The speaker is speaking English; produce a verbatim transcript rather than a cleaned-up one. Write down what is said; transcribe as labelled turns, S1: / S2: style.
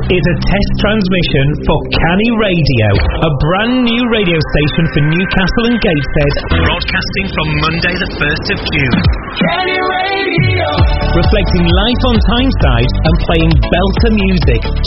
S1: is a test transmission for Canny Radio, a brand new radio station for Newcastle and Gateshead, broadcasting from Monday the first of June. Canny Radio! Reflecting life on Tyneside and playing belter music.